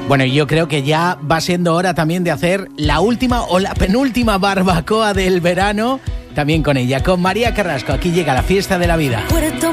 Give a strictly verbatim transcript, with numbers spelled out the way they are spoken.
Bueno, yo creo que ya va siendo hora también de hacer la última o la penúltima barbacoa del verano, también con ella, con María Carrasco. Aquí llega la fiesta de la vida. Puerto